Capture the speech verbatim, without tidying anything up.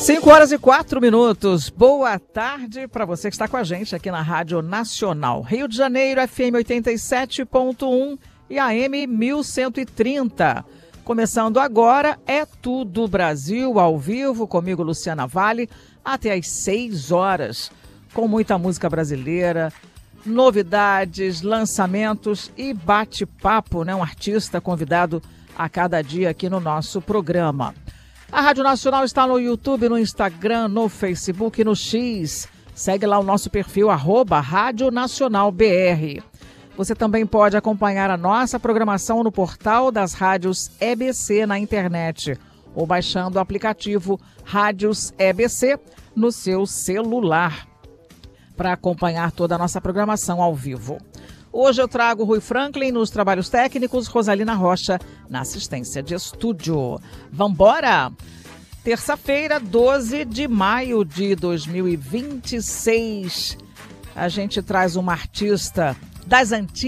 cinco horas e quatro minutos. Boa tarde para você que está com a gente aqui na Rádio Nacional. Rio de Janeiro, F M oitenta e sete ponto um e A M mil cento e trinta. Começando agora, é Tudo Brasil, ao vivo, comigo, Luciana Vale, até às seis horas, com muita música brasileira, novidades, lançamentos e bate-papo, né? Um artista convidado a cada dia aqui no nosso programa. A Rádio Nacional está no YouTube, no Instagram, no Facebook e no X. Segue lá o nosso perfil, arroba Rádio Nacional B R. Você também pode acompanhar a nossa programação no portal das rádios E B C na internet ou baixando o aplicativo Rádios E B C no seu celular para acompanhar toda a nossa programação ao vivo. Hoje eu trago Rui Franklin nos trabalhos técnicos, Rosalina Rocha na assistência de estúdio. Vambora! Terça-feira, doze de maio de dois mil e vinte e seis. A gente traz uma artista das antigas.